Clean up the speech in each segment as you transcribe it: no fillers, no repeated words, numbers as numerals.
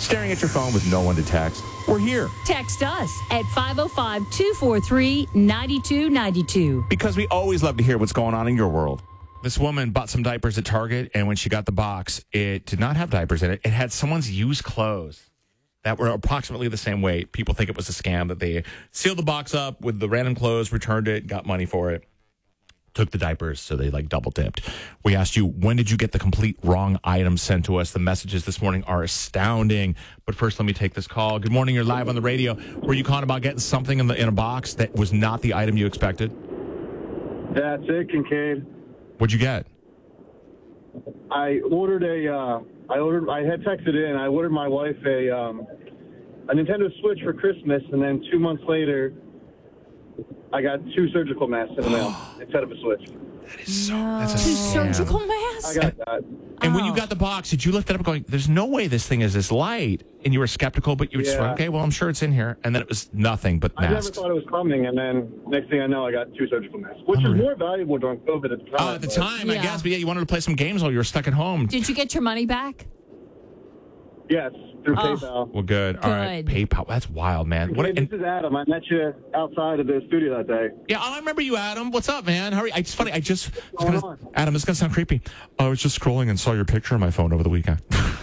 Staring at your phone with no one to text? We're here. Text us at 505-243-9292. Because we always love to hear what's going on in your world. This woman bought some diapers at Target, and when she got the box, it did not have diapers in it. It had someone's used clothes that were approximately the same weight. People think it was a scam, that they sealed the box up with the random clothes, returned it, got money for it, took the diapers, so they double dipped. We asked you, when did you get the complete wrong item sent to us? The messages this morning are astounding. But first, let me take this call. Good morning, you're live on the radio. Were you calling about getting something in a box that was not the item you expected? That's it, Kincaid. What'd you get? I had texted in. I ordered my wife a Nintendo Switch for Christmas, and then 2 months later, I got 2 surgical masks in the mail instead of a Switch. That is that's a Two scam. surgical masks? I got that. And when you got the box, did you lift it up going, there's no way this thing is this light? And you were skeptical, but you were just like, okay, well, I'm sure it's in here. And then it was nothing but I never masks. thought it was coming, and then next thing I know, I got 2 surgical masks, which is more valuable during COVID at the time. At the time, I Yeah. guess. But yeah, you wanted to play some games while you were stuck at home. Did you get your money back? Yes, through PayPal. Well, good. All right. Good. PayPal. That's wild, man. Hey, this is Adam. I met you outside of the studio that day. Yeah, I remember you, Adam. What's up, man? How are you? It's funny. Adam, this is going to sound creepy. I was just scrolling and saw your picture on my phone over the weekend.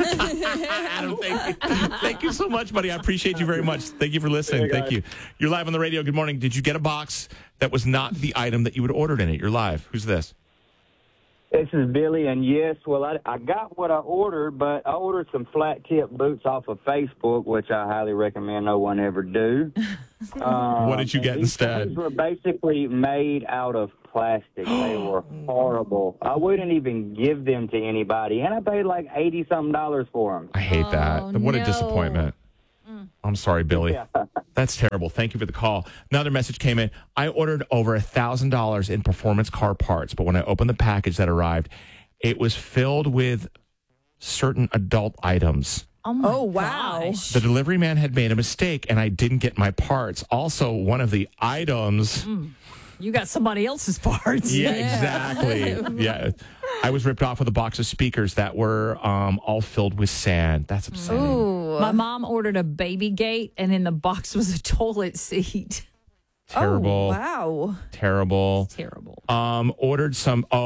Adam, thank you. Thank you so much, buddy. I appreciate you very much. Thank you for listening. Thank you. You're live on the radio. Good morning. Did you get a box that was not the item that you had ordered in it? You're live. Who's this? This is Billy, and yes, well, I got what I ordered, but I ordered some flat-tip boots off of Facebook, which I highly recommend no one ever do. What did you get instead? These were basically made out of plastic. They were horrible. I wouldn't even give them to anybody, and I paid like $80-something for them. I hate that. What a no. disappointment. I'm sorry, Billy. Yeah. That's terrible. Thank you for the call. Another message came in. I ordered over $1,000 in performance car parts, but when I opened the package that arrived, it was filled with certain adult items. Oh, wow. gosh. The delivery man had made a mistake, and I didn't get my parts. Also, one of the items... You got somebody else's parts. Yeah, exactly. Yeah. I was ripped off with a box of speakers that were all filled with sand. That's upsetting. Ooh. My mom ordered a baby gate, and in the box was a toilet seat. Terrible. Oh, wow. Terrible. Terrible. Ordered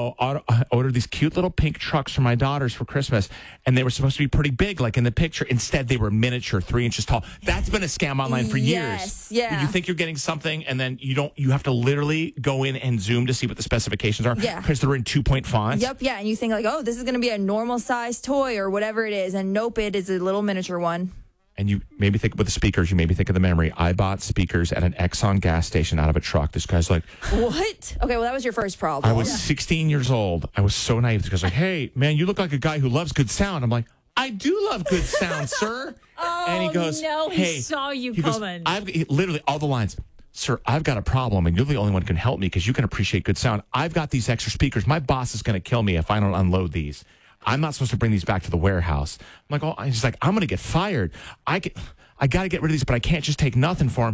I ordered these cute little pink trucks for my daughters for Christmas, and they were supposed to be pretty big, like in the picture. Instead, they were miniature, 3 inches tall. That's been a scam online for years. Yes, yeah. Where you think you're getting something, and then you have to literally go in and zoom to see what the specifications are. Yeah. Because they're in 2-point fonts. Yep, yeah. And you think like, oh, this is going to be a normal size toy or whatever it is. And nope, it is a little miniature one. And you maybe think with the speakers, you maybe think of the memory. I bought speakers at an Exxon gas station out of a truck. This guy's like, What? Okay, well, that was your first problem. I was 16 years old. I was so naive. This guy's like, hey, man, you look like a guy who loves good sound. I'm like, I do love good sound, sir. And he goes, no, he hey, saw you he goes, coming. literally all the lines. Sir, I've got a problem, and you're the only one who can help me because you can appreciate good sound. I've got these extra speakers. My boss is going to kill me if I don't unload these. I'm not supposed to bring these back to the warehouse. I'm like, oh, he's like, I'm going to get fired. I got to get rid of these, but I can't just take nothing for them.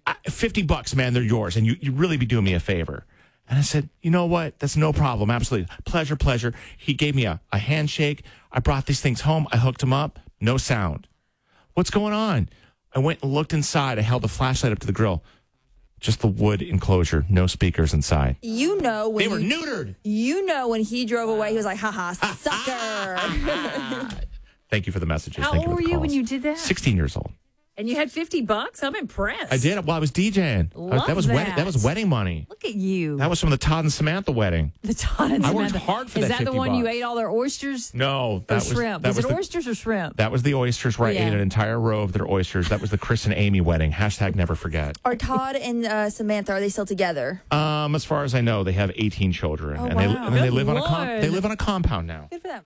$50, man, they're yours, and you really be doing me a favor. And I said, you know what? That's no problem. Absolutely. Pleasure. He gave me a handshake. I brought these things home. I hooked them up. No sound. What's going on? I went and looked inside. I held the flashlight up to the grill. Just the wood enclosure. No speakers inside. You know when They were neutered. You know when he drove away, he was like, haha, sucker. Thank you for the messages. How Thank old for were the you when calls. you did that? 16 years old. And you had $50? I'm impressed. I did. Well, I was DJing. Love that was that. That was wedding money. Look at you. That was from the Todd and Samantha wedding. The Todd and I worked Samantha. hard for Is that that the one $50. you ate all their oysters? No, Or that was shrimp? That Was was it the, oysters or shrimp? That was the oysters where I Yeah. ate an entire row of their oysters. That was the Chris and Amy wedding. # never forget. Are Todd and Samantha, are they still together? As far as I know, they have 18 children, Oh, and wow. they Good live on Lord. they live on a compound now. Good for them.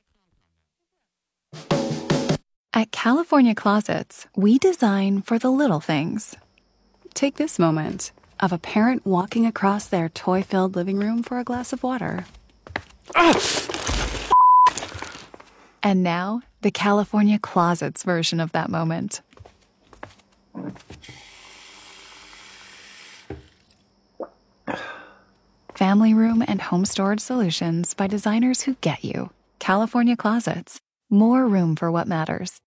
At California Closets, we design for the little things. Take this moment of a parent walking across their toy-filled living room for a glass of water. And now, the California Closets version of that moment. Family room and home storage solutions by designers who get you. California Closets. More room for what matters.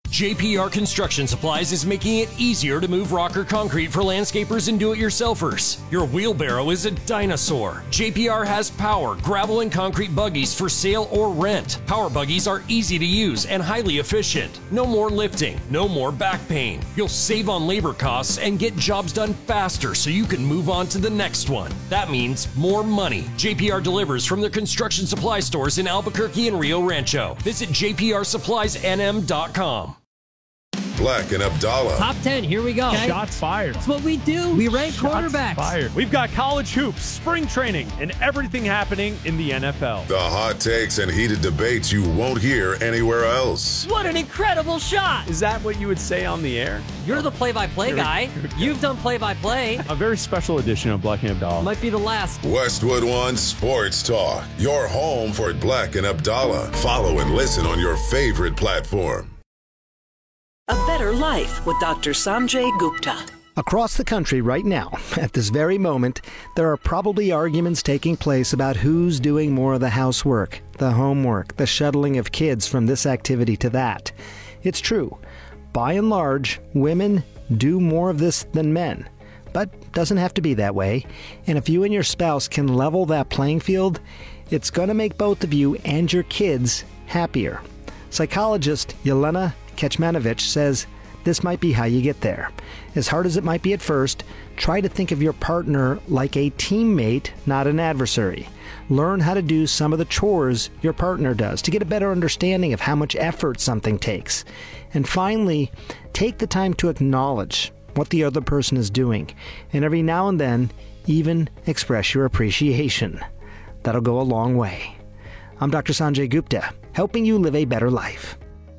JPR Construction Supplies is making it easier to move rock or concrete for landscapers and do-it-yourselfers. Your wheelbarrow is a dinosaur. JPR has power, gravel, and concrete buggies for sale or rent. Power buggies are easy to use and highly efficient. No more lifting, no more back pain. You'll save on labor costs and get jobs done faster so you can move on to the next one. That means more money. JPR delivers from their construction supply stores in Albuquerque and Rio Rancho. Visit jprsuppliesnm.com. Black and Abdallah. Top 10, here we go. Okay. Shots fired. That's what we do. We rank quarterbacks. Fired. We've got college hoops, spring training, and everything happening in the NFL. The hot takes and heated debates you won't hear anywhere else. What an incredible shot. Is that what you would say on the air? You're the play-by-play guy. You've done play-by-play. A very special edition of Black and Abdallah. Might be the last. Westwood One Sports Talk. Your home for Black and Abdallah. Follow and listen on your favorite platform. A Better Life with Dr. Sanjay Gupta. Across the country right now, at this very moment, there are probably arguments taking place about who's doing more of the housework, the homework, the shuttling of kids from this activity to that. It's true. By and large, women do more of this than men. But doesn't have to be that way. And if you and your spouse can level that playing field, it's going to make both of you and your kids happier. Psychologist Yelena Kecmanovic says this might be how you get there. As hard as it might be at first, try to think of your partner like a teammate, not an adversary. Learn how to do some of the chores your partner does to get a better understanding of how much effort something takes. And finally, take the time to acknowledge what the other person is doing, and every now and then, even express your appreciation. That'll go a long way. I'm Dr. Sanjay Gupta, helping you live a better life.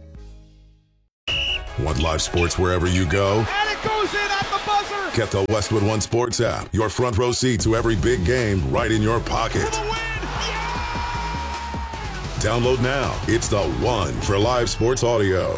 Want live sports wherever you go? And it goes in at the buzzer! Get the Westwood One Sports app. Your front row seat to every big game right in your pocket. Download now. It's the one for live sports audio.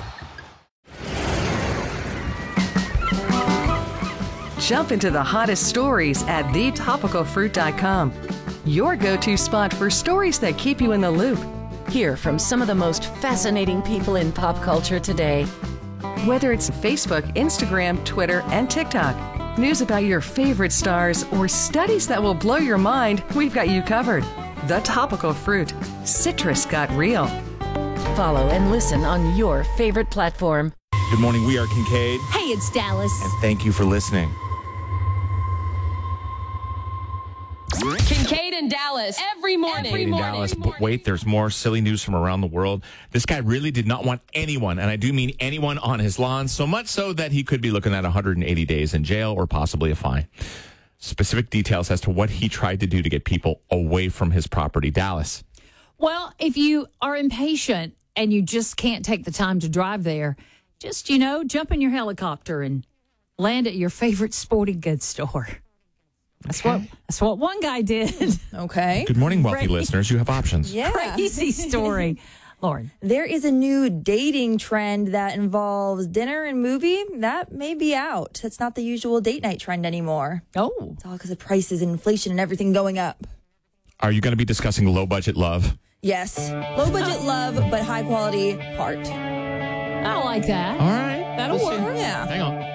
Jump into the hottest stories at thetopicalfruit.com. Your go-to spot for stories that keep you in the loop. Hear from some of the most fascinating people in pop culture today. Whether it's Facebook, Instagram, Twitter, and TikTok, news about your favorite stars, or studies that will blow your mind, we've got you covered. The Topical Fruit. Citrus got real. Follow and listen on your favorite platform. Good morning. We are Kincaid. Hey, it's Dallas. And thank you for listening. Kincaid and Dallas every morning. Kincaid and Dallas. But wait, there's more silly news from around the world. This guy really did not want anyone, and I do mean anyone, on his lawn, so much so that he could be looking at 180 days in jail or possibly a fine. Specific details as to what he tried to do to get people away from his property. Dallas. Well, if you are impatient and you just can't take the time to drive there, just, jump in your helicopter and land at your favorite sporting goods store. That's what one guy did. Okay. Good morning, wealthy listeners. You have options. Yeah. Crazy story. Lauren. There is a new dating trend that involves dinner and movie. That may be out. It's not the usual date night trend anymore. Oh. It's all because of prices and inflation and everything going up. Are you going to be discussing low-budget love? Yes. Low-budget love, but high-quality heart. I like that. All right. That'll work. Yeah. Hang on.